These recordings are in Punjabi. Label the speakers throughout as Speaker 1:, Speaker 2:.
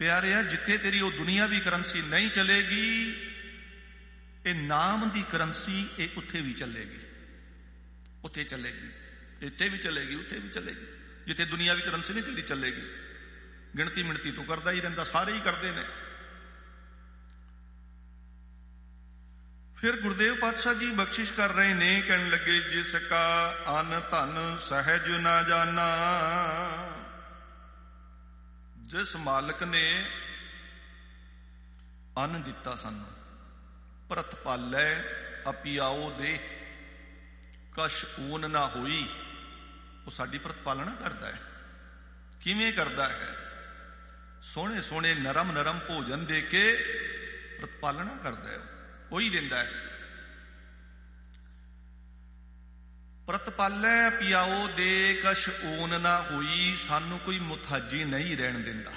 Speaker 1: ਪਿਆਰਿਆ, ਜਿੱਥੇ ਤੇਰੀ ਉਹ ਦੁਨੀਆਵੀ ਕਰੰਸੀ ਨਹੀਂ ਚਲੇਗੀ, ਇਹ ਨਾਮ ਦੀ ਕਰੰਸੀ ਇਹ ਉੱਥੇ ਵੀ ਚੱਲੇਗੀ। ਉੱਥੇ ਚੱਲੇਗੀ, ਇੱਥੇ ਵੀ ਚੱਲੇਗੀ, ਉੱਥੇ ਵੀ ਚੱਲੇਗੀ। ਜਿੱਥੇ ਦੁਨੀਆਵੀ ਕਰੰਸੀ ਨਹੀਂ ਤੇਰੀ ਚੱਲੇਗੀ, ਗਿਣਤੀ ਮਿਣਤੀ ਤੂੰ ਕਰਦਾ ਹੀ ਰਹਿੰਦਾ, ਸਾਰੇ ਹੀ ਕਰਦੇ ਨੇ। ਫਿਰ ਗੁਰਦੇਵ ਪਾਤਸ਼ਾਹ ਜੀ ਬਖਸ਼ਿਸ਼ ਕਰ ਰਹੇ ਨੇ, ਕਹਿਣ ਲੱਗੇ, ਜਿਸ ਕਾ ਅਨ ਧਨ ਸਹਿਜ ਨਾ ਜਾਣਾ। ਜਿਸ ਮਾਲਕ ਨੇ ਅੰਨ ਦਿੱਤਾ ਸਾਨੂੰ, ਪ੍ਰਤਪਾਲੈ ਅਪਿਆਓ ਦੇ, ਕਛ ਊਨ ਨਾ ਹੋਈ। ਉਹ ਸਾਡੀ ਪ੍ਰਤਪਾਲਣਾ ਕਰਦਾ ਹੈ। ਕਿਵੇਂ ਕਰਦਾ ਹੈ? ਸੋਹਣੇ ਸੋਹਣੇ ਨਰਮ ਨਰਮ ਭੋਜਨ ਦੇ ਕੇ ਪ੍ਰਤਪਾਲਣਾ ਕਰਦਾ ਹੈ। ਉਹੀ ਦਿੰਦਾ ਹੈ। ਪ੍ਰਤਪਾਲੈ ਪਿਆਓ ਦੇ, ਕਛ ਊਨ ਨਾ ਹੋਈ। ਸਾਨੂੰ ਕੋਈ ਮੁਥਾਜੀ ਨਹੀਂ ਰਹਿਣ ਦਿੰਦਾ।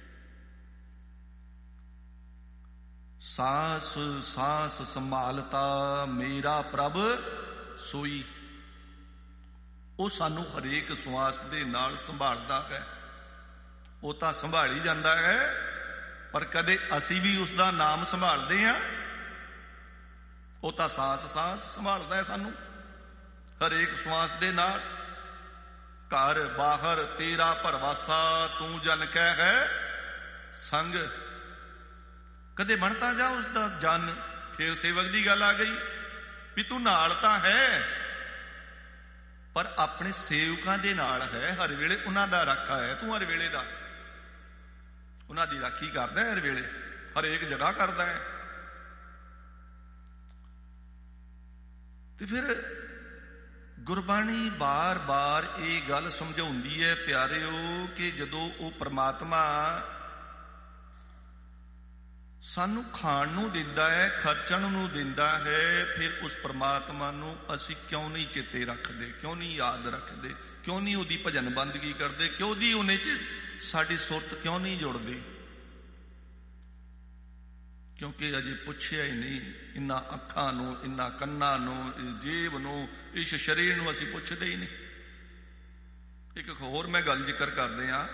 Speaker 1: ਸਾਸ ਸਾਸ ਸੰਭਾਲਤਾ ਮੇਰਾ ਪ੍ਰਭ ਸੋਈ। ਉਹ ਸਾਨੂੰ ਹਰੇਕ ਸਵਾਸ ਦੇ ਨਾਲ ਸੰਭਾਲਦਾ ਹੈ। ਉਹ ਤਾਂ ਸੰਭਾਲੀ ਜਾਂਦਾ ਹੈ, ਪਰ ਕਦੇ ਅਸੀਂ ਵੀ ਉਸ ਦਾ ਨਾਮ ਸੰਭਾਲਦੇ ਹਾਂ? ਉਹ ਤਾਂ ਸਾਸ ਸਾਸ ਸੰਭਾਲਦਾ ਹੈ ਸਾਨੂੰ ਹਰੇਕ ਸਵਾਸ ਦੇ ਨਾਲ। ਘਰ ਬਾਹਰ ਤੇਰਾ ਭਰਵਾਸਾ, ਤੂੰ ਜਨ ਕਹਿ ਹੈ ਸੰਗ। ਕਦੇ ਬਣਤਾ ਜਾ ਉਸ ਦਾ ਜਨ। ਫੇਰ ਸੇਵਕ ਦੀ ਗੱਲ ਆ ਗਈ ਵੀ ਤੂੰ ਨਾਲ ਤਾਂ ਹੈ, ਪਰ ਆਪਣੇ ਸੇਵਕਾਂ ਦੇ ਨਾਲ ਹੈ। ਹਰ ਵੇਲੇ ਉਹਨਾਂ ਦਾ ਰਾਖਾ ਹੈ ਤੂੰ, ਹਰ ਵੇਲੇ ਦਾ ਉਹਨਾਂ ਦੀ ਰਾਖੀ ਕਰਦਾ ਹੈ, ਹਰ ਵੇਲੇ ਹਰੇਕ ਜਗ੍ਹਾ ਕਰਦਾ ਹੈ। ਤੇ ਫਿਰ ਗੁਰਬਾਣੀ ਬਾਰ ਬਾਰ ਇਹ ਗੱਲ ਸਮਝਾਉਂਦੀ ਹੈ ਪਿਆਰਿਓ, ਕਿ ਜਦੋਂ ਉਹ ਪ੍ਰਮਾਤਮਾ ਸਾਨੂੰ ਖਾਣ ਨੂੰ ਦਿੰਦਾ ਹੈ, ਖਰਚਣ ਨੂੰ ਦਿੰਦਾ ਹੈ, ਫਿਰ ਉਸ ਪ੍ਰਮਾਤਮਾ ਨੂੰ ਅਸੀਂ ਕਿਉਂ ਨਹੀਂ ਚੇਤੇ ਰੱਖਦੇ, ਕਿਉਂ ਨਹੀਂ ਯਾਦ ਰੱਖਦੇ, ਕਿਉਂ ਨਹੀਂ ਉਹਦੀ ਭਜਨ ਬੰਦਗੀ ਕਰਦੇ, ਕਿਉਂ ਦੀ ਉਹਨੇ ਚ ਸਾਡੀ ਸੁਰਤ ਕਿਉਂ ਨਹੀਂ ਜੁੜਦੀ? ਕਿਉਂਕਿ ਅਜੇ ਪੁੱਛਿਆ ਹੀ ਨਹੀਂ। ਇਹਨਾਂ ਅੱਖਾਂ ਨੂੰ, ਇਹਨਾਂ ਕੰਨਾਂ ਨੂੰ, ਇਸ ਜੇਬ ਨੂੰ, ਇਸ ਸਰੀਰ ਨੂੰ ਅਸੀਂ ਪੁੱਛਦੇ ਹੀ ਨਹੀਂ। ਇੱਕ ਹੋਰ ਮੈਂ ਗੱਲ ਜ਼ਿਕਰ ਕਰਦੇ ਹਾਂ,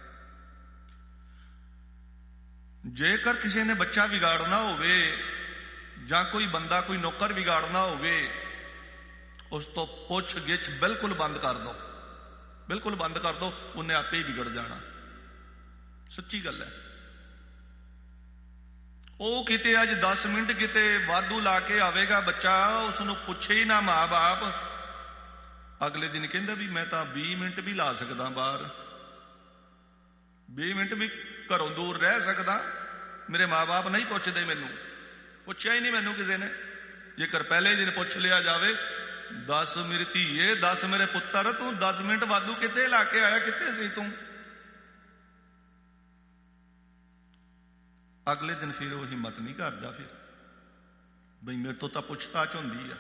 Speaker 1: ਜੇਕਰ ਕਿਸੇ ਨੇ ਬੱਚਾ ਵਿਗਾੜਨਾ ਹੋਵੇ ਜਾਂ ਕੋਈ ਬੰਦਾ, ਕੋਈ ਨੌਕਰ ਵਿਗਾੜਨਾ ਹੋਵੇ, ਉਸ ਤੋਂ ਪੁੱਛ ਗਿੱਛ ਬਿਲਕੁਲ ਬੰਦ ਕਰ ਦੋ, ਬਿਲਕੁਲ ਬੰਦ ਕਰ ਦੋ, ਉਹਨੇ ਆਪੇ ਹੀ ਵਿਗੜ ਜਾਣਾ। ਸੱਚੀ ਗੱਲ ਹੈ। ਉਹ ਕਿਤੇ ਅੱਜ 10 ਮਿੰਟ ਕਿਤੇ ਵਾਧੂ ਲਾ ਕੇ ਆਵੇਗਾ ਬੱਚਾ, ਉਸਨੂੰ ਪੁੱਛੇ ਹੀ ਨਾ ਮਾਂ ਬਾਪ, ਅਗਲੇ ਦਿਨ ਕਹਿੰਦਾ ਵੀ ਮੈਂ ਤਾਂ 20 ਮਿੰਟ ਵੀ ਲਾ ਸਕਦਾ ਬਾਹਰ, 20 ਮਿੰਟ ਵੀ ਘਰੋਂ ਦੂਰ ਰਹਿ ਸਕਦਾ, ਮੇਰੇ ਮਾਂ ਬਾਪ ਨਹੀਂ ਪੁੱਛਦੇ ਮੈਨੂੰ, ਪੁੱਛਿਆ ਹੀ ਨਹੀਂ ਮੈਨੂੰ ਕਿਸੇ ਨੇ। ਜੇਕਰ ਪਹਿਲੇ ਦਿਨ ਪੁੱਛ ਲਿਆ ਜਾਵੇ, 10 ਮੇਰੀ ਧੀਏ, 10 ਮੇਰੇ ਪੁੱਤਰ, ਤੂੰ 10 ਮਿੰਟ ਵਾਧੂ ਕਿਤੇ ਲਾ ਕੇ ਆਇਆ, ਕਿੱਥੇ ਸੀ ਤੂੰ? ਅਗਲੇ ਦਿਨ ਫਿਰ ਉਹ ਹਿੰਮਤ ਨਹੀਂ ਕਰਦਾ, ਫਿਰ ਬਈ ਮੇਰੇ ਤੋਂ ਤਾਂ ਪੁੱਛਤਾਛ ਹੁੰਦੀ ਆ।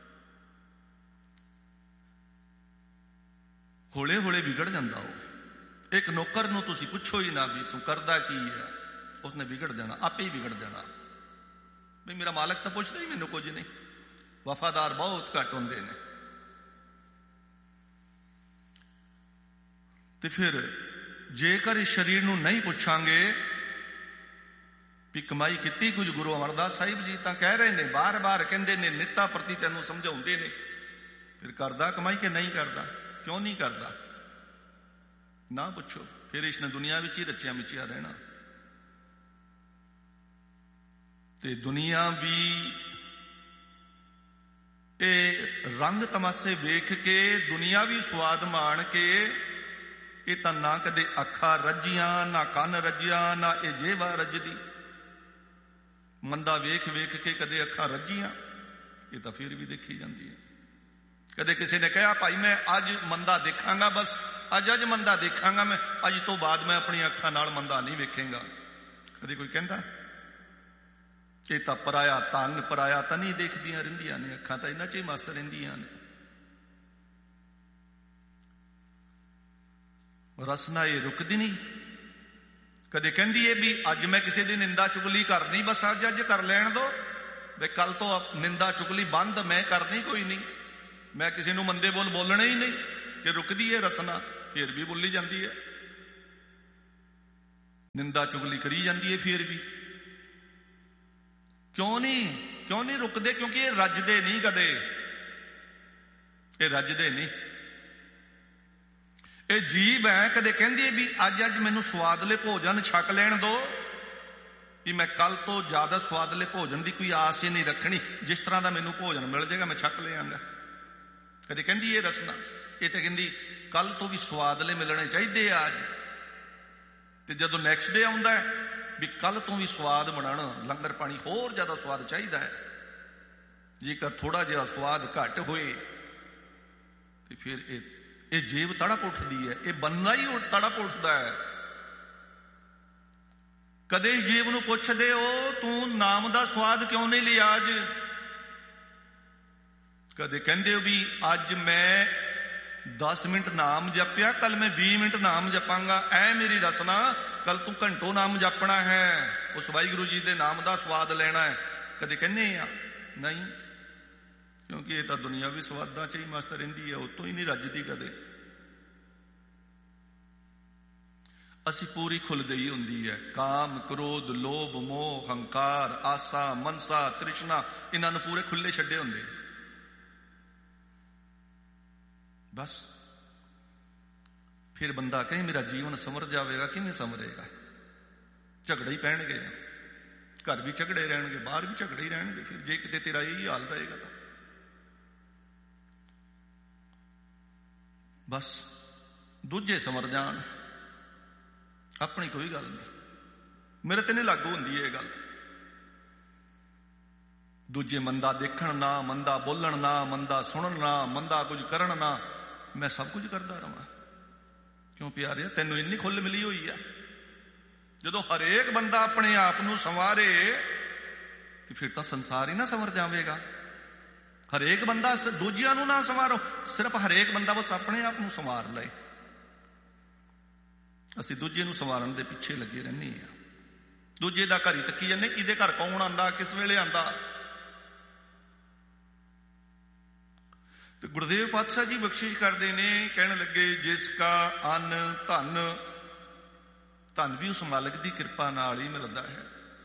Speaker 1: ਹੌਲੇ ਹੌਲੇ ਵਿਗੜ ਜਾਂਦਾ ਉਹ। ਇੱਕ ਨੌਕਰ ਨੂੰ ਤੁਸੀਂ ਪੁੱਛੋ ਹੀ ਨਾ ਵੀ ਤੂੰ ਕਰਦਾ ਕੀ ਹੈ, ਉਸਨੇ ਵਿਗੜ ਜਾਣਾ, ਆਪੇ ਹੀ ਵਿਗੜ ਜਾਣਾ। ਬਈ ਮੇਰਾ ਮਾਲਕ ਤਾਂ ਪੁੱਛਦਾ ਹੀ ਮੈਨੂੰ ਕੁਝ ਨਹੀਂ। ਵਫਾਦਾਰ ਬਹੁਤ ਘੱਟ ਹੁੰਦੇ ਨੇ। ਤੇ ਫਿਰ ਜੇਕਰ ਇਸ ਸਰੀਰ ਨੂੰ ਨਹੀਂ ਪੁੱਛਾਂਗੇ ਵੀ ਕਮਾਈ ਕੀਤੀ ਕੁਝ, ਗੁਰੂ ਅਮਰਦਾਸ ਸਾਹਿਬ ਜੀ ਤਾਂ ਕਹਿ ਰਹੇ ਨੇ, ਬਾਰ ਬਾਰ ਕਹਿੰਦੇ ਨੇ, ਨਿੱਤਾ ਪ੍ਰਤੀ ਤੈਨੂੰ ਸਮਝਾਉਂਦੇ ਨੇ, ਫਿਰ ਕਰਦਾ ਕਮਾਈ ਕਿ ਨਹੀਂ ਕਰਦਾ? ਕਿਉਂ ਨਹੀਂ ਕਰਦਾ? ਨਾ ਪੁੱਛੋ, ਫਿਰ ਇਸਨੇ ਦੁਨੀਆ ਵਿੱਚ ਹੀ ਰਚਿਆ ਮਿਚਿਆ ਰਹਿਣਾ। ਤੇ ਦੁਨੀਆ ਵੀ ਇਹ ਰੰਗ ਤਮਾਸ਼ੇ ਵੇਖ ਕੇ, ਦੁਨੀਆ ਵੀ ਸਵਾਦ ਮਾਣ ਕੇ, ਇਹ ਤਾਂ ਨਾ ਕਦੇ ਅੱਖਾਂ ਰੱਜੀਆਂ, ਨਾ ਕੰਨ ਰੱਜਿਆ, ਨਾ ਇਹ ਜੇਵਾ ਰੱਜਦੀ। ਮੰਦਾ ਵੇਖ ਵੇਖ ਕੇ ਕਦੇ ਅੱਖਾਂ ਰੱਜੀਆਂ, ਇਹ ਤਾਂ ਫਿਰ ਵੀ ਦੇਖੀ ਜਾਂਦੀ ਹੈ। ਕਦੇ ਕਿਸੇ ਨੇ ਕਿਹਾ ਭਾਈ ਮੈਂ ਅੱਜ ਮੰਦਾ ਦੇਖਾਂਗਾ, ਬਸ ਅੱਜ ਮੰਦਾ ਦੇਖਾਂਗਾ ਮੈਂ, ਅੱਜ ਤੋਂ ਬਾਅਦ ਮੈਂ ਆਪਣੀ ਅੱਖਾਂ ਨਾਲ ਮੰਦਾ ਨਹੀਂ ਵੇਖਾਂਗਾ। ਕਦੇ ਕੋਈ ਕਹਿੰਦਾ? ਇਹ ਤਾਂ ਪਰਾਇਆ ਧਨ, ਪਰਾਇਆ ਤਾਂ ਨਹੀਂ ਦੇਖਦੀਆਂ ਰਹਿੰਦੀਆਂ ਨੇ ਅੱਖਾਂ, ਤਾਂ ਇਹਨਾਂ 'ਚ ਹੀ ਮਸਤ ਰਹਿੰਦੀਆਂ ਨੇ। ਰਸਨਾ ਇਹ ਰੁਕਦੀ ਨਹੀਂ। ਕਦੇ ਕਹਿੰਦੀ ਏ ਵੀ ਅੱਜ ਮੈਂ ਕਿਸੇ ਦੀ ਨਿੰਦਾ ਚੁਗਲੀ ਕਰਨੀ, ਬਸ ਅੱਜ ਕਰ ਲੈਣ ਦੋ, ਵੀ ਕੱਲ ਤੋਂ ਨਿੰਦਾ ਚੁਗਲੀ ਬੰਦ, ਮੈਂ ਕਰਨੀ ਕੋਈ ਨਹੀਂ, ਮੈਂ ਕਿਸੇ ਨੂੰ ਮੰਦੇ ਬੋਲ ਬੋਲਣੇ ਹੀ ਨਹੀਂ। ਕਿ ਰੁਕਦੀ ਏ ਰਸਨਾ? ਫਿਰ ਵੀ ਬੋਲੀ ਜਾਂਦੀ ਹੈ। ਨਿੰਦਾ ਚੁਗਲੀ ਕਰੀ ਜਾਂਦੀ ਹੈ ਫੇਰ ਵੀ। ਕਿਉਂ ਨਹੀਂ ਰੁਕਦੇ? ਕਿਉਂਕਿ ਇਹ ਰੱਜਦੇ ਨਹੀਂ ਕਦੇ, ਇਹ ਰੱਜਦੇ ਨਹੀਂ। ਇਹ ਜੀਭ ਹੈ, ਕਦੇ ਕਹਿੰਦੀ ਹੈ ਵੀ ਅੱਜ ਮੈਨੂੰ ਸਵਾਦਲੇ ਭੋਜਨ ਛਕ ਲੈਣ ਦੋ, ਕਿ ਮੈਂ ਕੱਲ ਤੋਂ ਜ਼ਿਆਦਾ ਸਵਾਦਲੇ ਭੋਜਨ ਦੀ ਕੋਈ ਆਸ ਹੀ ਨਹੀਂ ਰੱਖਣੀ, ਜਿਸ ਤਰ੍ਹਾਂ ਦਾ ਮੈਨੂੰ ਭੋਜਨ ਮਿਲ ਜਾਏਗਾ ਮੈਂ ਛਕ ਲਿਆਂਗਾ। ਕਦੇ ਕਹਿੰਦੀ ਇਹ ਰਸਨਾ। ਇਹ ਤਾਂ ਕਹਿੰਦੀ ਕੱਲ ਤੋਂ ਵੀ ਸਵਾਦਲੇ ਮਿਲਣੇ ਚਾਹੀਦੇ ਆ ਅੱਜ। ਤੇ ਜਦੋਂ ਨੈਕਸਟ ਡੇ ਆਉਂਦਾ ਹੈ ਵੀ ਕੱਲ ਤੋਂ ਵੀ ਸਵਾਦ ਬਣਾਉਣਾ, ਲੰਗਰ ਪਾਣੀ ਹੋਰ ਜ਼ਿਆਦਾ ਸਵਾਦ ਚਾਹੀਦਾ ਹੈ। ਜੇਕਰ ਥੋੜਾ ਜਿਹਾ ਸਵਾਦ ਘੱਟ ਹੋਏ ਤੇ ਫਿਰ ਇਹ ਜੀਭ ਤੜਪ ਉੱਠਦੀ ਹੈ, ਇਹ ਬੰਦਾ ਹੀ ਤੜਪ ਉੱਠਦਾ ਹੈ। ਕਦੇ ਜੀਭ ਨੂੰ ਪੁੱਛਦੇ ਹੋ ਤੂੰ ਨਾਮ ਦਾ ਸਵਾਦ ਕਿਉਂ ਨਹੀਂ ਲਿਆ ਅੱਜ? ਕਦੇ ਕਹਿੰਦੇ ਹੋ ਵੀ ਅੱਜ ਮੈਂ 10 ਮਿੰਟ ਨਾਮ ਜਪਿਆ, ਕੱਲ ਮੈਂ 20 ਮਿੰਟ ਨਾਮ ਜਪਾਂਗਾ, ਐ ਮੇਰੀ ਰਸਨਾ, ਕੱਲ ਤੂੰ ਘੰਟੋ ਨਾਮ ਜਪਣਾ ਹੈ, ਉਸ ਵਾਹਿਗੁਰੂ ਜੀ ਦੇ ਨਾਮ ਦਾ ਸਵਾਦ ਲੈਣਾ ਹੈ। ਕਦੇ ਕਹਿੰਦੇ ਆ? ਨਹੀਂ, ਕਿਉਂਕਿ ਇਹ ਤਾਂ ਦੁਨਿਆਵੀ ਸਵਾਦਾਂ 'ਚ ਹੀ ਮਸਤ ਰਹਿੰਦੀ ਹੈ, ਉਤੋਂ ਹੀ ਨਹੀਂ ਰੱਜਦੀ ਕਦੇ। ਅਸੀਂ ਪੂਰੀ ਖੁੱਲ ਗਈ ਹੁੰਦੀ ਹੈ। ਕਾਮ, ਕ੍ਰੋਧ, ਲੋਭ, ਮੋਹ, ਹੰਕਾਰ, ਆਸਾ, ਮਨਸਾ, ਤ੍ਰਿਸ਼ਨਾ, ਇਹਨਾਂ ਨੂੰ ਪੂਰੇ ਖੁੱਲੇ ਛੱਡੇ ਹੁੰਦੇ। ਬਸ ਫਿਰ ਬੰਦਾ ਕਹੇ ਮੇਰਾ ਜੀਵਨ ਸੰਵਰ ਜਾਵੇਗਾ, ਕਿਵੇਂ ਸੰਵਰੇਗਾ? ਝਗੜੇ ਹੀ ਪੈਣਗੇ, ਘਰ ਵੀ ਝਗੜੇ ਰਹਿਣਗੇ, ਬਾਹਰ ਵੀ ਝਗੜੇ ਹੀ ਰਹਿਣਗੇ। ਫਿਰ ਜੇ ਕਿਤੇ ਤੇਰਾ ਇਹੀ ਹਾਲ ਰਹੇਗਾ ਤਾਂ ਬਸ ਦੂਜੇ ਸੰਵਰ ਜਾਣ, ਆਪਣੀ ਕੋਈ ਗੱਲ ਨਹੀਂ। ਮੇਰੇ ਤੇ ਨਹੀਂ ਲਾਗੂ ਹੁੰਦੀ ਇਹ ਗੱਲ। ਦੂਜੇ ਮੰਦਾ ਦੇਖਣ ਨਾ, ਮੰਦਾ ਬੋਲਣ ਨਾ, ਮੰਦਾ ਸੁਣਨ ਨਾ, ਮੰਦਾ ਕੁਝ ਕਰਨ ਨਾ, ਮੈਂ ਸਭ ਕੁਝ ਕਰਦਾ ਰਵਾਂ। ਕਿਉਂ ਪਿਆਰਿਆ? ਤੈਨੂੰ ਇੰਨੀ ਖੁੱਲ੍ਹ ਮਿਲੀ ਹੋਈ ਆ। ਜਦੋਂ ਹਰੇਕ ਬੰਦਾ ਆਪਣੇ ਆਪ ਨੂੰ ਸੰਵਾਰੇ ਤੇ ਫਿਰ ਤਾਂ ਸੰਸਾਰ ਹੀ ਨਾ ਸੰਵਰ ਜਾਵੇਗਾ। ਹਰੇਕ ਬੰਦਾ ਦੂਜਿਆਂ ਨੂੰ ਨਾ ਸੰਵਾਰੋ, ਸਿਰਫ ਹਰੇਕ ਬੰਦਾ ਬਸ ਆਪਣੇ ਆਪ ਨੂੰ ਸੰਵਾਰ ਲਏ। ਅਸੀਂ ਦੂਜੇ ਨੂੰ ਸੰਵਾਰਨ ਦੇ ਪਿੱਛੇ ਲੱਗੇ ਰਹਿੰਦੇ ਆ। ਦੂਜੇ ਦਾ ਘਰ ਹੀ ਤੱਕੀ ਜਾਂਦੇ, ਕਿਹਦੇ ਘਰ ਕੌਣ ਆਂਦਾ, ਕਿਸ ਵੇਲੇ ਆਂਦਾ। ਤੇ ਗੁਰਦੇਵ ਪਾਤਸ਼ਾਹ ਜੀ ਬਖਸ਼ਿਸ਼ ਕਰਦੇ ਨੇ, ਕਹਿਣ ਲੱਗੇ ਜਿਸ ਕਾ ਅੰਨ ਧਨ, ਧਨ ਵੀ ਉਸ ਮਾਲਕ ਦੀ ਕਿਰਪਾ ਨਾਲ ਹੀ ਮਿਲਦਾ ਹੈ।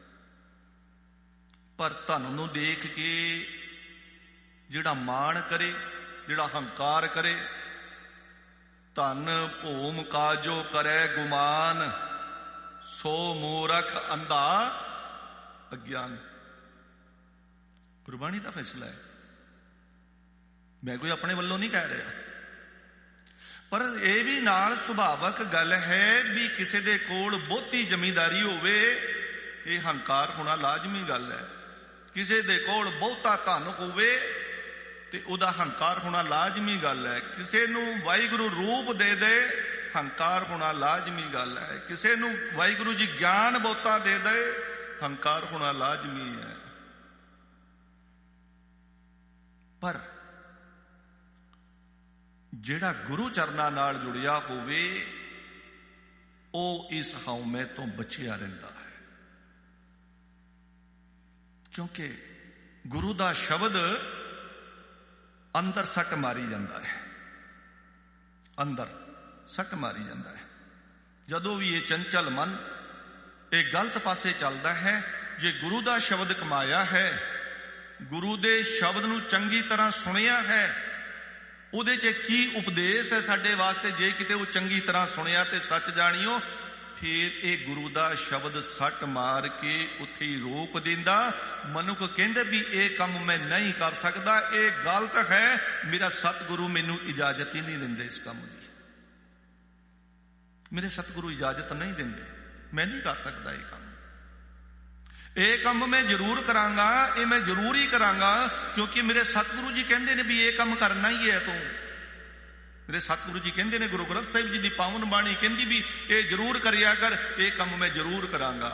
Speaker 1: ਪਰ ਧਨ ਨੂੰ ਦੇਖ ਕੇ ਜਿਹੜਾ ਮਾਣ ਕਰੇ, ਜਿਹੜਾ ਹੰਕਾਰ ਕਰੇ, ਧਨ ਭੂਮ ਕਾਜੋ ਕਰੈ ਗੁਮਾਨ, ਸੋ ਮੂਰਖ ਅੰਧਾ ਅਗਿਆਨ। ਗੁਰਬਾਣੀ ਦਾ ਫੈਸਲਾ ਹੈ, ਮੈਂ ਕੋਈ ਆਪਣੇ ਵੱਲੋਂ ਨਹੀਂ ਕਹਿ ਰਿਹਾ। ਪਰ ਇਹ ਵੀ ਨਾਲ ਸੁਭਾਵਕ ਗੱਲ ਹੈ ਵੀ ਕਿਸੇ ਦੇ ਕੋਲ ਬਹੁਤੀ ਜ਼ਮੀਂਦਾਰੀ ਹੋਵੇ ਇਹ ਹੰਕਾਰ ਹੋਣਾ ਲਾਜ਼ਮੀ ਗੱਲ ਹੈ। ਕਿਸੇ ਦੇ ਕੋਲ ਬਹੁਤਾ ਧਨ ਹੋਵੇ ਤੇ ਉਹਦਾ ਹੰਕਾਰ ਹੋਣਾ ਲਾਜ਼ਮੀ ਗੱਲ ਹੈ। ਕਿਸੇ ਨੂੰ ਵਾਹਿਗੁਰੂ ਰੂਪ ਦੇ ਦੇ, ਹੰਕਾਰ ਹੋਣਾ ਲਾਜ਼ਮੀ ਗੱਲ ਹੈ। ਕਿਸੇ ਨੂੰ ਵਾਹਿਗੁਰੂ ਜੀ ਗਿਆਨ ਬਹੁਤਾ ਦੇ ਦੇ, ਹੰਕਾਰ ਹੋਣਾ ਲਾਜ਼ਮੀ ਹੈ। ਪਰ ਜਿਹੜਾ ਗੁਰੂ ਚਰਨਾਂ ਨਾਲ ਜੁੜਿਆ ਹੋਵੇ ਉਹ ਇਸ ਹਉਮੈ ਤੋਂ ਬਚਿਆ ਰਹਿੰਦਾ ਹੈ। ਕਿਉਂਕਿ ਗੁਰੂ ਦਾ ਸ਼ਬਦ ਅੰਦਰ ਸੱਟ ਮਾਰੀ ਜਾਂਦਾ ਹੈ, ਅੰਦਰ ਸੱਟ ਮਾਰੀ ਜਾਂਦਾ ਹੈ। ਜਦੋਂ ਵੀ ਇਹ ਚੰਚਲ ਮਨ ਇਹ ਗਲਤ ਪਾਸੇ ਚੱਲਦਾ ਹੈ, ਜੇ ਗੁਰੂ ਦਾ ਸ਼ਬਦ ਕਮਾਇਆ ਹੈ, ਗੁਰੂ ਦੇ ਸ਼ਬਦ ਨੂੰ ਚੰਗੀ ਤਰ੍ਹਾਂ ਸੁਣਿਆ ਹੈ, ਉਹਦੇ 'ਚ ਕੀ ਉਪਦੇਸ਼ ਹੈ ਸਾਡੇ ਵਾਸਤੇ, ਜੇ ਕਿਤੇ ਉਹ ਚੰਗੀ ਤਰ੍ਹਾਂ ਸੁਣਿਆ ਤੇ ਸੱਚ ਜਾਣਿਓ, ਫਿਰ ਇਹ ਗੁਰੂ ਦਾ ਸ਼ਬਦ ਸੱਟ ਮਾਰ ਕੇ ਉੱਥੇ ਹੀ ਰੋਕ ਦਿੰਦਾ। ਮਨੁੱਖ ਕਹਿੰਦੇ ਵੀ ਇਹ ਕੰਮ ਮੈਂ ਨਹੀਂ ਕਰ ਸਕਦਾ, ਇਹ ਗਲਤ ਹੈ, ਮੇਰਾ ਸਤਿਗੁਰੂ ਮੈਨੂੰ ਇਜਾਜ਼ਤ ਹੀ ਨਹੀਂ ਦਿੰਦੇ ਇਸ ਕੰਮ ਦੀ, ਮੇਰੇ ਸਤਿਗੁਰੂ ਇਜਾਜ਼ਤ ਨਹੀਂ ਦਿੰਦੇ, ਮੈਂ ਨਹੀਂ ਕਰ ਸਕਦਾ ਇਹ ਕੰਮ। ਇਹ ਕੰਮ ਮੈਂ ਜ਼ਰੂਰ ਕਰਾਂਗਾ, ਇਹ ਮੈਂ ਜ਼ਰੂਰ ਹੀ ਕਰਾਂਗਾ, ਕਿਉਂਕਿ ਮੇਰੇ ਸਤਿਗੁਰੂ ਜੀ ਕਹਿੰਦੇ ਨੇ ਵੀ ਇਹ ਕੰਮ ਕਰਨਾ ਹੀ ਹੈ ਤੂੰ। ਮੇਰੇ ਸਤਿਗੁਰੂ ਜੀ ਕਹਿੰਦੇ ਨੇ, ਗੁਰੂ ਗ੍ਰੰਥ ਸਾਹਿਬ ਜੀ ਦੀ ਪਾਵਨ ਬਾਣੀ ਕਹਿੰਦੀ ਵੀ ਇਹ ਜ਼ਰੂਰ ਕਰਿਆ ਕਰ, ਇਹ ਕੰਮ ਮੈਂ ਜ਼ਰੂਰ ਕਰਾਂਗਾ।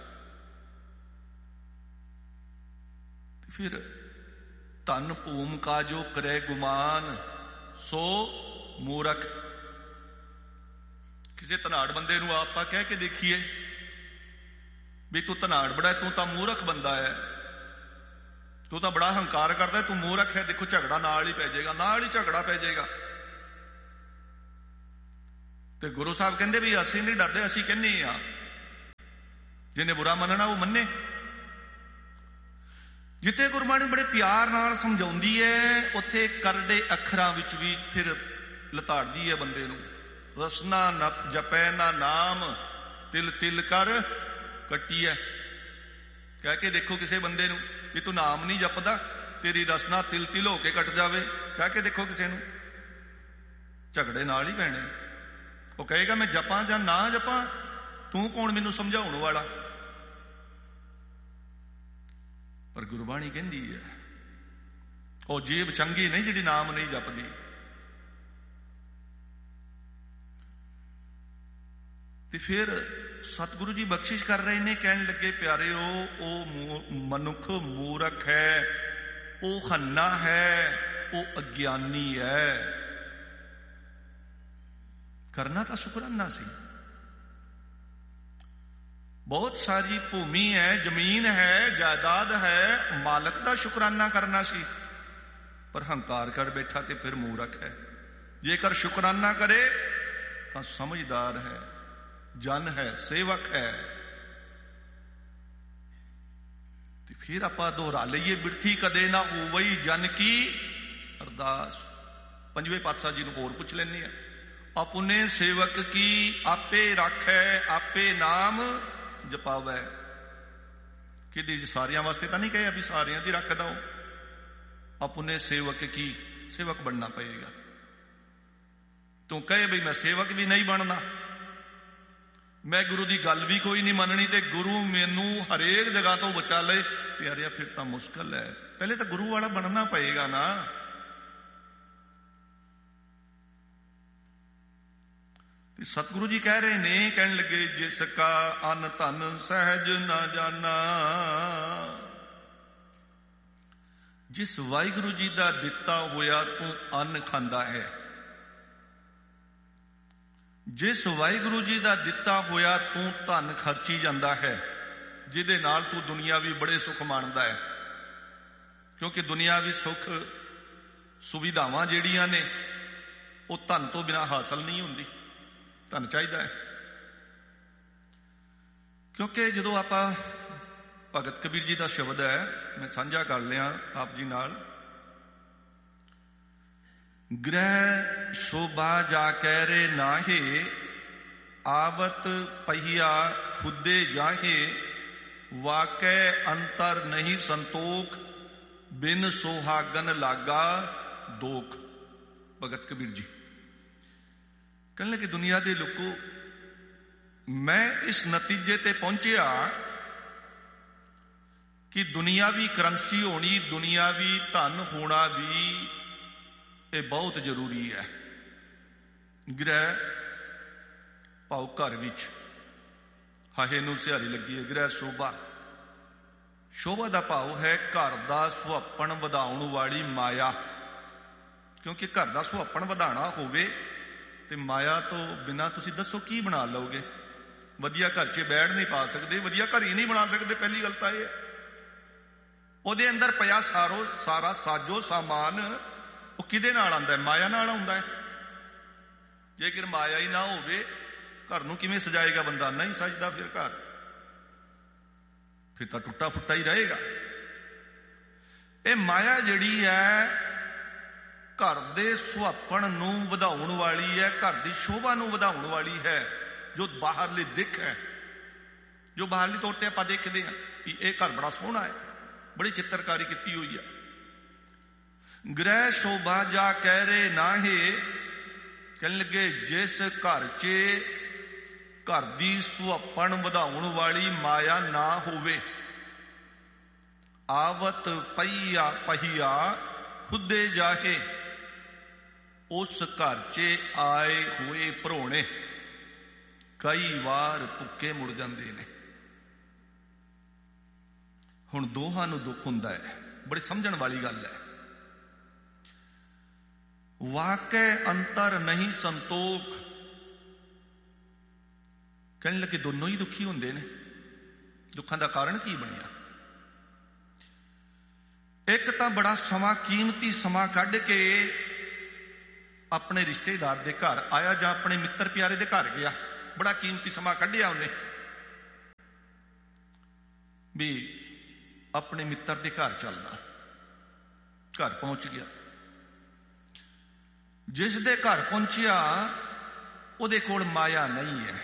Speaker 1: ਫਿਰ ਧਨ ਭੂਮ ਕਾ ਜੋ ਕਰੇ ਗੁਮਾਨ, ਸੋ ਮੂਰਖ। ਕਿਸੇ ਧਨਾੜ ਬੰਦੇ ਨੂੰ ਆਪਾਂ ਕਹਿ ਕੇ ਦੇਖੀਏ ਵੀ ਤੂੰ ਧਨਾੜ ਬੜਾ, ਤੂੰ ਤਾਂ ਮੂਰਖ ਬੰਦਾ ਹੈ, ਤੂੰ ਤਾਂ ਬੜਾ ਹੰਕਾਰ ਕਰਦਾ, ਤੂੰ ਮੂਰਖ ਹੈ, ਦੇਖੋ ਝਗੜਾ ਨਾਲ ਹੀ ਪੈ ਜਾਏਗਾ, ਨਾਲ ਹੀ ਝਗੜਾ ਪੈ ਜਾਏਗਾ। ਤੇ ਗੁਰੂ ਸਾਹਿਬ ਕਹਿੰਦੇ ਵੀ ਅਸੀਂ ਨਹੀਂ ਡਰਦੇ, ਅਸੀਂ ਕਹਿੰਦੇ ਆ ਜਿਹਨੇ ਬੁਰਾ ਮੰਨਣਾ ਉਹ ਮੰਨੇ। ਜਿੱਥੇ ਗੁਰਬਾਣੀ ਬੜੇ ਪਿਆਰ ਨਾਲ ਸਮਝਾਉਂਦੀ ਹੈ, ਉੱਥੇ ਕਰੜੇ ਅੱਖਰਾਂ ਵਿੱਚ ਵੀ ਫਿਰ ਲਤਾੜਦੀ ਹੈ ਬੰਦੇ ਨੂੰ। ਰਸਨਾ ਨ ਜਪੈ ਨਾ ਨਾਮ, ਤਿਲ ਤਿਲ ਕਰ ਕੱਟੀਐ। ਕਹਿ ਕੇ ਦੇਖੋ ਕਿਸੇ ਬੰਦੇ ਨੂੰ ਵੀ ਤੂੰ ਨਾਮ ਨਹੀਂ ਜਪਦਾ, ਤੇਰੀ ਰਸਨਾ ਤਿਲ ਤਿਲ ਹੋ ਕੇ ਕੱਟ ਜਾਵੇ। ਕਹਿ ਕੇ ਦੇਖੋ ਕਿਸੇ ਨੂੰ, ਝਗੜੇ ਨਾਲ ਹੀ ਪੈਣੇ। ਉਹ ਕਹੇਗਾ ਮੈਂ ਜਪਾਂ ਜਾਂ ਨਾ ਜਪਾਂ, ਤੂੰ ਕੌਣ ਮੈਨੂੰ ਸਮਝਾਉਣ ਵਾਲਾ। ਪਰ ਗੁਰਬਾਣੀ ਕਹਿੰਦੀ ਹੈ ਉਹ ਜੀਭ ਚੰਗੀ ਨਹੀਂ ਜਿਹੜੀ ਨਾਮ ਨਹੀਂ ਜਪਦੀ। ਤੇ ਫਿਰ ਸਤਿਗੁਰੂ ਜੀ ਬਖਸ਼ਿਸ਼ ਕਰ ਰਹੇ ਨੇ, ਕਹਿਣ ਲੱਗੇ ਪਿਆਰਿਓ ਉਹ ਮਨੁੱਖ ਮੂਰਖ ਹੈ, ਉਹ ਹੰਨਾ ਹੈ, ਉਹ ਅਗਿਆਨੀ ਹੈ। ਕਰਨਾ ਤਾਂ ਸ਼ੁਕਰਾਨਾ ਸੀ। ਬਹੁਤ ਸਾਰੀ ਭੂਮੀ ਹੈ, ਜ਼ਮੀਨ ਹੈ, ਜਾਇਦਾਦ ਹੈ, ਮਾਲਕ ਦਾ ਸ਼ੁਕਰਾਨਾ ਕਰਨਾ ਸੀ। ਪਰ ਹੰਕਾਰ ਕਰ ਬੈਠਾ ਤੇ ਫਿਰ ਮੂਰਖ ਹੈ। ਜੇਕਰ ਸ਼ੁਕਰਾਨਾ ਕਰੇ ਤਾਂ ਸਮਝਦਾਰ ਹੈ, ਜਨ ਹੈ, ਸੇਵਕ ਹੈ। ਤੇ ਫਿਰ ਆਪਾਂ ਦੁਹਰਾ ਲਈਏ, ਬਿਰਥੀ ਕਦੇ ਨਾ ਹੋਵਈ ਜਨ ਕੀ ਅਰਦਾਸ। ਪੰਜਵੇਂ ਪਾਤਸ਼ਾਹ ਜੀ ਨੂੰ ਹੋਰ ਪੁੱਛ ਲੈਂਦੇ ਆ। ਆਪਣੇ ਸੇਵਕ ਕੀ ਆਪੇ ਰਾਖੈ, ਆਪੇ ਨਾਮ ਜਪਾਵੈ। ਕਿਹਦੀ ਸਾਰਿਆਂ ਵਾਸਤੇ ਤਾਂ ਨਹੀਂ ਕਹੇ ਵੀ ਸਾਰਿਆਂ ਦੀ ਰੱਖਦਾ ਉਹ। ਆਪਣੇ ਸੇਵਕ ਕੀ, ਸੇਵਕ ਬਣਨਾ ਪਏਗਾ। ਤੂੰ ਕਹੇ ਬਈ ਮੈਂ ਸੇਵਕ ਵੀ ਨਹੀਂ ਬਣਨਾ, ਮੈਂ ਗੁਰੂ ਦੀ ਗੱਲ ਵੀ ਕੋਈ ਨਹੀਂ ਮੰਨਣੀ, ਤੇ ਗੁਰੂ ਮੈਨੂੰ ਹਰੇਕ ਜਗ੍ਹਾ ਤੋਂ ਬਚਾ ਲਏ, ਪਿਆਰਿਆ ਫਿਰ ਤਾਂ ਮੁਸ਼ਕਲ ਹੈ। ਪਹਿਲੇ ਤਾਂ ਗੁਰੂ ਵਾਲਾ ਬਣਨਾ ਪਏਗਾ ਨਾ। ਤੇ ਸਤਿਗੁਰੂ ਜੀ ਕਹਿ ਰਹੇ ਨੇ, ਕਹਿਣ ਲੱਗੇ ਜਿਸ ਕਾ ਅਨ ਧਨ ਸਹਿਜ ਨਾ ਜਾਣਾ। ਜਿਸ ਵਾਹਿਗੁਰੂ ਜੀ ਦਾ ਦਿੱਤਾ ਹੋਇਆ ਤੂੰ ਅੰਨ ਖਾਂਦਾ ਹੈ, ਜਿਸ ਵਾਹਿਗੁਰੂ ਜੀ ਦਾ ਦਿੱਤਾ ਹੋਇਆ ਤੂੰ ਧਨ ਖਰਚੀ ਜਾਂਦਾ ਹੈ, ਜਿਹਦੇ ਨਾਲ ਤੂੰ ਦੁਨੀਆਵੀ ਬੜੇ ਸੁੱਖ ਮਾਣਦਾ ਹੈ। ਕਿਉਂਕਿ ਦੁਨੀਆਵੀ ਸੁੱਖ ਸੁਵਿਧਾਵਾਂ ਜਿਹੜੀਆਂ ਨੇ ਉਹ ਧਨ ਤੋਂ ਬਿਨਾਂ ਹਾਸਲ ਨਹੀਂ ਹੁੰਦੀ, ਧਨ ਚਾਹੀਦਾ ਹੈ। ਕਿਉਂਕਿ ਜਦੋਂ ਆਪਾਂ ਭਗਤ ਕਬੀਰ ਜੀ ਦਾ ਸ਼ਬਦ ਹੈ, ਮੈਂ ਸਾਂਝਾ ਕਰ ਲਿਆ ਆਪ ਜੀ ਨਾਲ, ਗ੍ਰਹਿ ਸ਼ੋਭਾ ਜਾ ਕਹਿ ਰੇ ਨਾਹੇ, ਆਵਤ ਪਹੀਆ ਖੁਦੇ ਜਾਹੇ, ਵਾਕੈ ਅੰਤਰ ਨਹੀਂ ਸੰਤੋਖ, ਬਿਨ ਸੁਹਾਗਨ ਲਾਗਾ ਦੋਖ। ਭਗਤ ਕਬੀਰ ਜੀ ਕਹਿਣ ਲੱਗੇ ਦੁਨੀਆ ਦੇ ਲੋਕੋ, ਮੈਂ ਇਸ ਨਤੀਜੇ ਤੇ ਪਹੁੰਚਿਆ ਕਿ ਦੁਨੀਆਵੀ ਕਰੰਸੀ ਹੋਣੀ, ਦੁਨੀਆਵੀ ਧਨ ਹੋਣਾ ਵੀ ਇਹ ਬਹੁਤ ਜ਼ਰੂਰੀ ਹੈ। ਗ੍ਰਹਿ ਭਾਵ ਘਰ ਵਿੱਚ, ਹਾਹੇ ਨੂੰ ਸਿਹਾਰੀ ਲੱਗੀ ਹੈ। ਗ੍ਰਹਿ ਸ਼ੋਭਾ, ਸ਼ੋਭਾ ਦਾ ਭਾਵ ਹੈ ਘਰ ਦਾ ਸੁਹੱਪਣ ਵਧਾਉਣ ਵਾਲੀ ਮਾਇਆ। ਕਿਉਂਕਿ ਘਰ ਦਾ ਸੁਹੱਪਣ ਵਧਾਉਣਾ ਹੋਵੇ ਤੇ ਮਾਇਆ ਤੋਂ ਬਿਨਾਂ ਤੁਸੀਂ ਦੱਸੋ ਕੀ ਬਣਾ ਲਓਗੇ। ਵਧੀਆ ਘਰ 'ਚ ਬੈਠ ਨਹੀਂ ਪਾ ਸਕਦੇ, ਵਧੀਆ ਘਰ ਹੀ ਨਹੀਂ ਬਣਾ ਸਕਦੇ। ਪਹਿਲੀ ਗੱਲ ਤਾਂ ਇਹ ਹੈ। ਉਹਦੇ ਅੰਦਰ ਪਿਆ ਸਾਰਾ ਸਾਜੋ ਸਾਮਾਨ ਉਹ ਕਿਹਦੇ ਨਾਲ ਆਉਂਦਾ? ਮਾਇਆ ਨਾਲ ਆਉਂਦਾ ਹੈ। ਜੇਕਰ ਮਾਇਆ ਹੀ ਨਾ ਹੋਵੇ ਘਰ ਨੂੰ ਕਿਵੇਂ ਸਜਾਏਗਾ ਬੰਦਾ? ਨਹੀਂ ਸਜਦਾ ਫਿਰ ਘਰ, ਫਿਰ ਤਾਂ ਟੁੱਟਾ ਫੁੱਟਾ ਹੀ ਰਹੇਗਾ। ਇਹ ਮਾਇਆ ਜਿਹੜੀ ਹੈ ਘਰ ਦੇ ਸੁਹੱਪਣ ਨੂੰ ਵਧਾਉਣ ਵਾਲੀ ਹੈ, ਘਰ ਦੀ ਸ਼ੋਭਾ ਨੂੰ ਵਧਾਉਣ ਵਾਲੀ ਹੈ। ਜੋ ਬਾਹਰਲੀ ਦਿੱਖ ਹੈ, ਜੋ ਬਾਹਰਲੀ ਤੌਰ ਤੇ ਆਪਾਂ ਦੇਖਦੇ ਹਾਂ ਕਿ ਇਹ ਘਰ ਬੜਾ ਸੋਹਣਾ ਹੈ, ਬੜੀ ਚਿੱਤਰਕਾਰੀ ਕੀਤੀ ਹੋਈ ਹੈ। ਗ੍ਰਹਿ ਸ਼ੋਭਾ ਜਾ ਕਹਿ ਰੇ ਨਾਹੇ, ਕਹਿਣ ਲੱਗੇ ਜਿਸ ਘਰ 'ਚ ਘਰ ਦੀ ਸੁਹੱਪਣ ਵਧਾਉਣ ਵਾਲੀ ਮਾਇਆ ਨਾ ਹੋਵੇ, ਆਵਤ ਪਹੀਆ ਖੁਦੇ ਜਾਹੇ, ਉਸ ਘਰ 'ਚ ਆਏ ਹੋਏ ਭਰੋਣੇ ਕਈ ਵਾਰ ਭੁੱਖੇ ਮੁੜ ਜਾਂਦੇ ਨੇ। ਹੁਣ ਦੋਹਾਂ ਨੂੰ ਦੁੱਖ ਹੁੰਦਾ ਹੈ, ਬੜੀ ਸਮਝਣ ਵਾਲੀ ਗੱਲ ਹੈ। ਵਾਕੈ ਅੰਤਰ ਨਹੀਂ ਸੰਤੋਖ, ਕਹਿਣ ਲੱਗੇ ਦੋਨੋਂ ਹੀ ਦੁਖੀ ਹੁੰਦੇ ਨੇ। ਦੁੱਖਾਂ ਦਾ ਕਾਰਨ ਕੀ ਬਣਿਆ? ਇੱਕ ਤਾਂ ਬੜਾ ਸਮਾਂ, ਕੀਮਤੀ ਸਮਾਂ ਕੱਢ ਕੇ ਆਪਣੇ ਰਿਸ਼ਤੇਦਾਰ ਦੇ ਘਰ ਆਇਆ ਜਾਂ ਆਪਣੇ ਮਿੱਤਰ ਪਿਆਰੇ ਦੇ ਘਰ ਗਿਆ, ਬੜਾ ਕੀਮਤੀ ਸਮਾਂ ਕੱਢਿਆ ਉਹਨੇ। ਵੀ ਆਪਣੇ ਮਿੱਤਰ ਦੇ ਘਰ ਚੱਲਦਾ। ਘਰ ਪਹੁੰਚ ਗਿਆ। ਜਿਸ ਦੇ ਘਰ ਪਹੁੰਚਿਆ ਉਹਦੇ ਕੋਲ ਮਾਇਆ ਨਹੀਂ ਹੈ।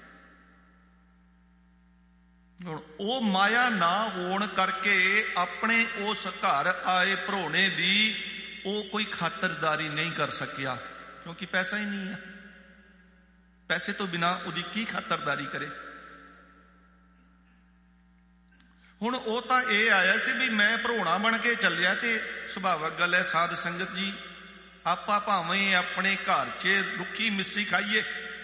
Speaker 1: ਹੁਣ ਉਹ ਮਾਇਆ ਨਾ ਹੋਣ ਕਰਕੇ ਆਪਣੇ ਉਸ ਘਰ ਆਏ ਭਰੋਣੇ ਦੀ ਉਹ ਕੋਈ ਖਾਤਰਦਾਰੀ ਨਹੀਂ ਕਰ ਸਕਿਆ, ਕਿਉਂਕਿ ਪੈਸਾ ਹੀ ਨਹੀਂ ਹੈ। ਪੈਸੇ ਤੋਂ ਬਿਨਾਂ ਉਹਦੀ ਕੀ ਖਾਤਰਦਾਰੀ ਕਰੇ। ਹੁਣ ਉਹ ਤਾਂ ਇਹ ਆਇਆ ਸੀ ਵੀ ਮੈਂ ਭਰੋਣਾ ਬਣ ਕੇ ਚੱਲਿਆ, ਤੇ ਸੁਭਾਵਕ ਗੱਲ ਹੈ ਸਾਧ ਸੰਗਤ ਜੀ, ਆਪਾਂ ਭਾਵੇਂ ਆਪਣੇ ਘਰ 'ਚ ਰੁੱਖੀ ਮਿੱਸੀ ਖਾਈਏ,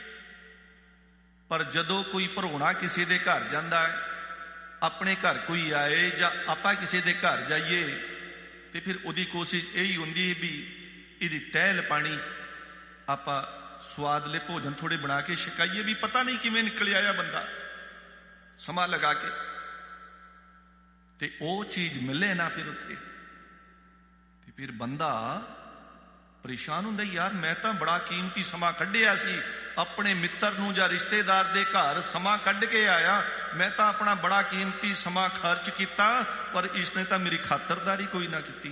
Speaker 1: ਪਰ ਜਦੋਂ ਕੋਈ ਭਰੋਣਾ ਕਿਸੇ ਦੇ ਘਰ ਜਾਂਦਾ ਹੈ, ਆਪਣੇ ਘਰ ਕੋਈ ਆਏ ਜਾਂ ਆਪਾਂ ਕਿਸੇ ਦੇ ਘਰ ਜਾਈਏ, ਤੇ ਫਿਰ ਉਹਦੀ ਕੋਸ਼ਿਸ਼ ਇਹੀ ਹੁੰਦੀ ਹੈ ਵੀ ਇਹਦੀ ਟਹਿਲ ਪਾਣੀ ਆਪਾਂ ਸਵਾਦਲੇ ਭੋਜਨ ਥੋੜੇ ਬਣਾ ਕੇ ਛਕਾਈਏ, ਵੀ ਪਤਾ ਨਹੀਂ ਕਿਵੇਂ ਨਿਕਲ ਆਇਆ ਬੰਦਾ ਸਮਾਂ ਲਗਾ ਕੇ, ਤੇ ਉਹ ਚੀਜ਼ ਮਿਲੇ ਨਾ ਫਿਰ ਉੱਥੇ, ਤੇ ਫਿਰ ਬੰਦਾ ਪਰੇਸ਼ਾਨ ਹੁੰਦਾ, ਯਾਰ ਮੈਂ ਤਾਂ ਬੜਾ ਕੀਮਤੀ ਸਮਾਂ ਕੱਢਿਆ ਸੀ, ਆਪਣੇ ਮਿੱਤਰ ਨੂੰ ਜਾਂ ਰਿਸ਼ਤੇਦਾਰ ਦੇ ਘਰ ਸਮਾਂ ਕੱਢ ਕੇ ਆਇਆ, ਮੈਂ ਤਾਂ ਆਪਣਾ ਬੜਾ ਕੀਮਤੀ ਸਮਾਂ ਖਰਚ ਕੀਤਾ, ਪਰ ਇਸਨੇ ਤਾਂ ਮੇਰੀ ਖਾਤਰਦਾਰੀ ਕੋਈ ਨਾ ਕੀਤੀ।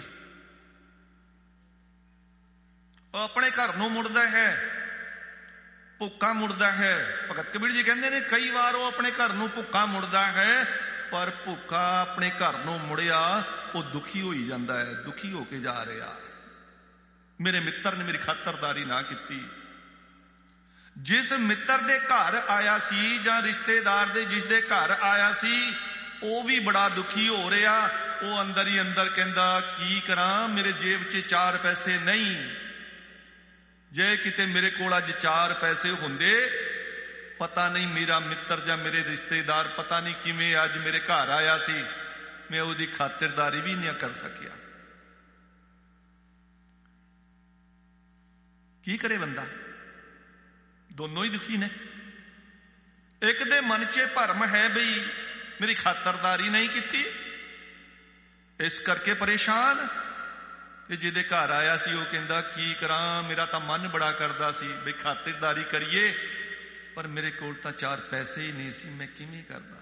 Speaker 1: ਉਹ ਆਪਣੇ ਘਰ ਨੂੰ ਮੁੜਦਾ ਹੈ, ਭੁੱਖਾ ਮੁੜਦਾ ਹੈ। ਭਗਤ ਕਬੀਰ ਜੀ ਕਹਿੰਦੇ ਨੇ ਕਈ ਵਾਰ ਉਹ ਆਪਣੇ ਘਰ ਨੂੰ ਭੁੱਖਾ ਮੁੜਦਾ ਹੈ, ਪਰ ਭੁੱਖਾ ਆਪਣੇ ਘਰ ਨੂੰ ਮੁੜਿਆ ਉਹ ਦੁਖੀ ਹੋਈ ਜਾਂਦਾ ਹੈ, ਦੁਖੀ ਹੋ ਕੇ ਜਾ ਰਿਹਾ, ਮੇਰੇ ਮਿੱਤਰ ਨੇ ਮੇਰੀ ਖਾਤਰਦਾਰੀ ਨਾ ਕੀਤੀ। ਜਿਸ ਮਿੱਤਰ ਦੇ ਘਰ ਆਇਆ ਸੀ ਜਾਂ ਰਿਸ਼ਤੇਦਾਰ ਦੇ ਜਿਸ ਦੇ ਘਰ ਆਇਆ ਸੀ, ਉਹ ਵੀ ਬੜਾ ਦੁਖੀ ਹੋ ਰਿਹਾ। ਉਹ ਅੰਦਰ ਹੀ ਅੰਦਰ ਕਹਿੰਦਾ ਕੀ ਕਰਾਂ, ਮੇਰੇ ਜੇਬ 'ਚ 4 ਪੈਸੇ ਨਹੀਂ, ਜੇ ਕਿਤੇ ਮੇਰੇ ਕੋਲ ਅੱਜ 4 ਪੈਸੇ ਹੁੰਦੇ, ਪਤਾ ਨਹੀਂ ਮੇਰਾ ਮਿੱਤਰ ਜਾਂ ਮੇਰੇ ਰਿਸ਼ਤੇਦਾਰ ਪਤਾ ਨਹੀਂ ਕਿਵੇਂ ਅੱਜ ਮੇਰੇ ਘਰ ਆਇਆ ਸੀ, ਮੈਂ ਉਹਦੀ ਖਾਤਰਦਾਰੀ ਵੀ ਨਹੀਂ ਕਰ ਸਕਿਆ। ਕੀ ਕਰੇ ਬੰਦਾ, ਦੋਨੋਂ ਹੀ ਦੁਖੀ ਨੇ। ਇੱਕ ਦੇ ਮਨ 'ਚ ਭਰਮ ਹੈ ਬਈ ਮੇਰੀ ਖਾਤਰਦਾਰੀ ਨਹੀਂ ਕੀਤੀ, ਇਸ ਕਰਕੇ ਪਰੇਸ਼ਾਨ, ਤੇ ਜਿਹਦੇ ਘਰ ਆਇਆ ਸੀ ਉਹ ਕਹਿੰਦਾ ਕੀ ਕਰਾਂ, ਮੇਰਾ ਤਾਂ ਮਨ ਬੜਾ ਕਰਦਾ ਸੀ ਬਈ ਖਾਤਰਦਾਰੀ ਕਰੀਏ, ਪਰ ਮੇਰੇ ਕੋਲ ਤਾਂ 4 ਪੈਸੇ ਹੀ ਨਹੀਂ ਸੀ, ਮੈਂ ਕਿਵੇਂ ਕਰਦਾ,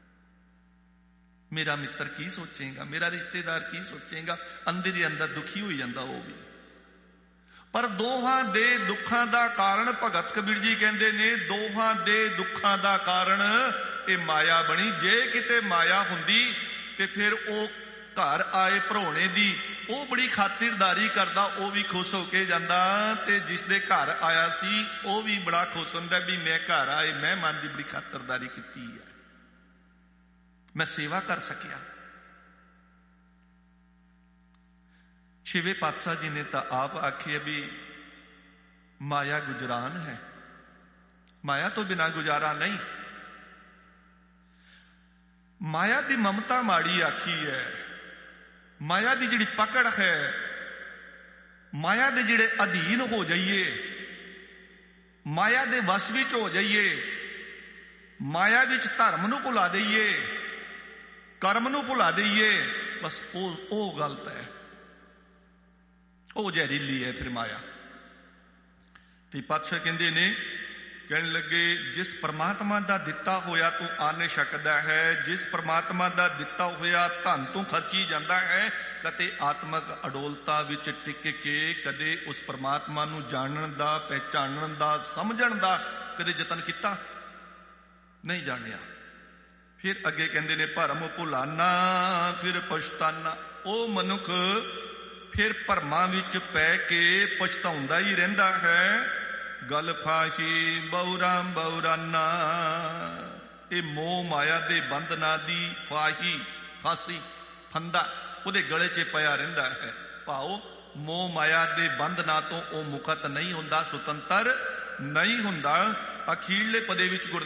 Speaker 1: ਮੇਰਾ ਮਿੱਤਰ ਕੀ ਸੋਚੇਗਾ, ਮੇਰਾ ਰਿਸ਼ਤੇਦਾਰ ਕੀ ਸੋਚੇਗਾ, ਅੰਦਰ ਹੀ ਅੰਦਰ ਦੁਖੀ ਹੋਈ ਜਾਂਦਾ ਉਹ ਵੀ। ਪਰ ਦੋਹਾਂ ਦੇ ਦੁੱਖਾਂ ਦਾ ਕਾਰਨ, ਭਗਤ ਕਬੀਰ ਜੀ ਕਹਿੰਦੇ ਨੇ, ਦੋਹਾਂ ਦੇ ਦੁੱਖਾਂ ਦਾ ਕਾਰਨ ਇਹ ਮਾਇਆ ਬਣੀ। ਜੇ ਕਿਤੇ ਮਾਇਆ ਹੁੰਦੀ ਤੇ ਫਿਰ ਉਹ ਘਰ ਆਏ ਭਰੋਣੇ ਦੀ ਉਹ ਬੜੀ ਖਾਤਰਦਾਰੀ ਕਰਦਾ, ਉਹ ਵੀ ਖੁਸ਼ ਹੋ ਕੇ ਜਾਂਦਾ, ਤੇ ਜਿਸ ਦੇ ਘਰ ਆਇਆ ਸੀ ਉਹ ਵੀ ਬੜਾ ਖੁਸ਼ ਹੁੰਦਾ ਵੀ ਮੈਂ ਘਰ ਆਏ ਮਹਿਮਾਨ ਦੀ ਬੜੀ ਖਾਤਰਦਾਰੀ ਕੀਤੀ ਹੈ, ਮੈਂ ਸੇਵਾ ਕਰ ਸਕਿਆ। ਛੇਵੇਂ ਪਾਤਸ਼ਾਹ ਜੀ ਨੇ ਤਾਂ ਆਪ ਆਖਿਆ ਵੀ ਮਾਇਆ ਗੁਜਰਾਨ ਹੈ, ਮਾਇਆ ਤੋਂ ਬਿਨਾਂ ਗੁਜ਼ਾਰਾ ਨਹੀਂ। ਮਾਇਆ ਦੀ ਮਮਤਾ ਮਾੜੀ ਆਖੀ ਹੈ, ਮਾਇਆ ਦੀ ਜਿਹੜੀ ਪਕੜ ਹੈ, ਮਾਇਆ ਦੇ ਜਿਹੜੇ ਅਧੀਨ ਹੋ ਜਾਈਏ, ਮਾਇਆ ਦੇ ਵਸ ਵਿੱਚ ਹੋ ਜਾਈਏ, ਮਾਇਆ ਵਿੱਚ ਧਰਮ ਨੂੰ ਭੁਲਾ ਦਈਏ, ਕਰਮ ਨੂੰ ਭੁਲਾ ਦਈਏ, ਬਸ ਉਹ ਗਲਤ ਹੈ, ਉਹ ਜ਼ਹਿਰੀਲੀ ਹੈ ਫਿਰ ਮਾਇਆ। ਤੇ ਪਾਤਸ਼ਾਹ ਕਹਿੰਦੇ ਨੇ, ਕਹਿਣ ਲੱਗੇ ਜਿਸ ਪਰਮਾਤਮਾ ਦਾ ਦਿੱਤਾ ਹੋਇਆ ਤੂੰ ਆਨੇ ਸਕਦਾ ਹੈ, ਜਿਸ ਪਰਮਾਤਮਾ ਦਾ ਦਿੱਤਾ ਹੋਇਆ ਧਨ ਤੂੰ ਖਰਚੀ ਜਾਂਦਾ ਹੈ, ਕਦੇ ਆਤਮਕ ਅਡੋਲਤਾ ਵਿੱਚ ਟਿਕ ਕੇ ਕਦੇ ਉਸ ਪਰਮਾਤਮਾ ਨੂੰ ਜਾਣਨ ਦਾ, ਪਹਿਚਾਨਣ ਦਾ, ਸਮਝਣ ਦਾ ਕਦੇ ਯਤਨ ਕੀਤਾ ਨਹੀਂ, ਜਾਣਿਆ। ਫਿਰ ਅੱਗੇ ਕਹਿੰਦੇ ਨੇ ਭਰਮ ਭੁਲਾਨਾ ਫਿਰ ਪਛਤਾਨਾ। ਉਹ ਮਨੁੱਖ ਫਿਰ ਭਰਮਾਂ ਵਿੱਚ ਪੈ ਕੇ ਪਛਤਾਉਂਦਾ ਹੀ ਰਹਿੰਦਾ ਹੈ। ਗਲ ਫਾਹੀ ਬਉਰਾ ਬਉਰਾਨਾ, ਇਹ ਮੋਹ ਮਾਇਆ ਦੇ ਬੰਧਨਾਂ ਦੀ ਫਾਹੀ, ਫਾਸੀ, ਫੰਦਾ ਉਹਦੇ ਗਲੇ 'ਚ ਪਿਆ ਰਹਿੰਦਾ ਹੈ। ਭਾਵ ਮੋਹ ਮਾਇਆ ਦੇ ਬੰਧਨਾਂ ਤੋਂ ਉਹ ਮੁਕਤ ਨਹੀਂ ਹੁੰਦਾ, ਸੁਤੰਤਰ ਨਹੀਂ ਹੁੰਦਾ। ਅਖੀਰਲੇ ਪਦੇ ਵਿੱਚ